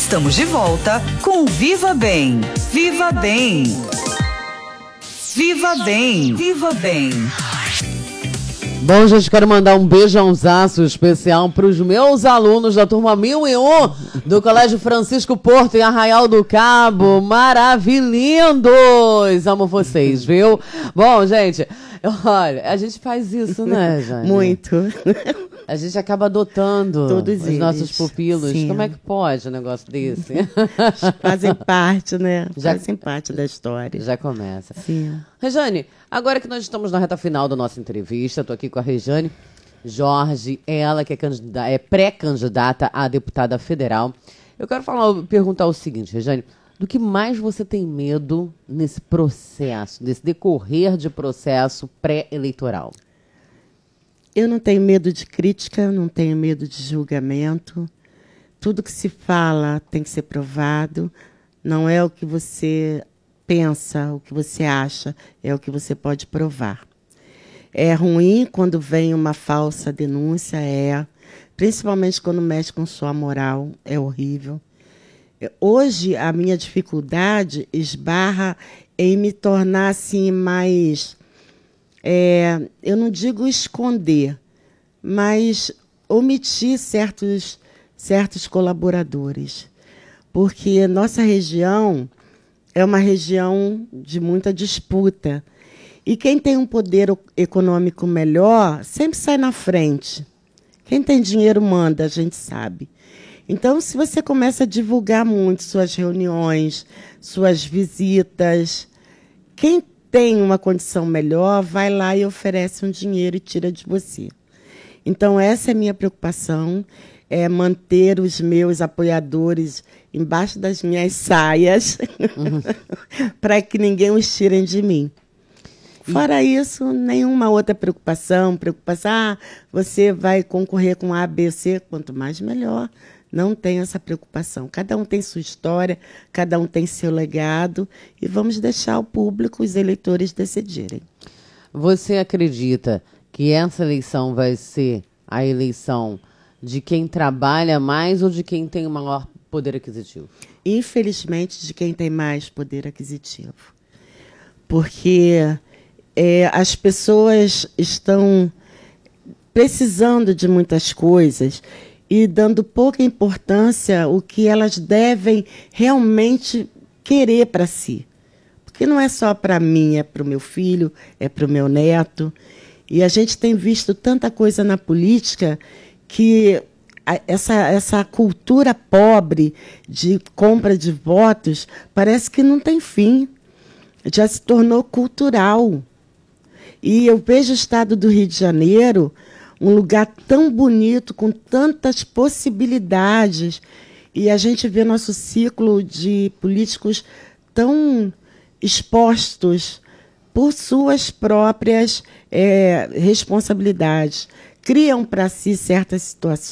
Estamos de volta com Viva Bem. Viva Bem. Viva Bem. Viva Bem. Bom, gente, quero mandar um beijãozaço especial para os meus alunos da turma 1001 do Colégio Francisco Porto, em Arraial do Cabo. Maravilhindos! Amo vocês, viu? Bom, gente, olha, a gente faz isso, né, Jane? Muito. A gente acaba adotando Todos os eles. nossos pupilos. Sim. Como é que pode um negócio desse? Fazem parte, né? Já- Fazem parte da história. Já começa. Sim. Rejane, agora que nós estamos na reta final da nossa entrevista, estou aqui com a Rejane Jorge, ela que é pré-candidata a deputada federal. Eu quero perguntar o seguinte, Rejane, do que mais você tem medo nesse processo, nesse decorrer de processo pré-eleitoral? Eu não tenho medo de crítica, não tenho medo de julgamento. Tudo que se fala tem que ser provado. Não é o que você pensa, o que você acha, é o que você pode provar. É ruim quando vem uma falsa denúncia, principalmente quando mexe com sua moral, é horrível. Hoje, a minha dificuldade esbarra em me tornar assim mais... eu não digo esconder, mas omitir certos colaboradores. Porque nossa região é uma região de muita disputa. E quem tem um poder econômico melhor sempre sai na frente. Quem tem dinheiro manda, a gente sabe. Então, se você começa a divulgar muito suas reuniões, suas visitas, quem tem uma condição melhor, vai lá e oferece um dinheiro e tira de você. Então, essa é a minha preocupação, é manter os meus apoiadores embaixo das minhas saias, para que ninguém os tire de mim. Fora isso, nenhuma outra preocupação, você vai concorrer com A, B, C, quanto mais melhor. Não tem essa preocupação. Cada um tem sua história, cada um tem seu legado e vamos deixar o público, os eleitores decidirem. Você acredita que essa eleição vai ser a eleição de quem trabalha mais ou de quem tem o maior poder aquisitivo? Infelizmente, de quem tem mais poder aquisitivo. Porque as pessoas estão precisando de muitas coisas e dando pouca importância ao que elas devem realmente querer para si. Porque não é só para mim, é para o meu filho, é para o meu neto. E a gente tem visto tanta coisa na política que essa cultura pobre de compra de votos parece que não tem fim. Já se tornou cultural. E eu vejo o estado do Rio de Janeiro um lugar tão bonito, com tantas possibilidades, e a gente vê nosso ciclo de políticos tão expostos por suas próprias responsabilidades. Criam para si certas situações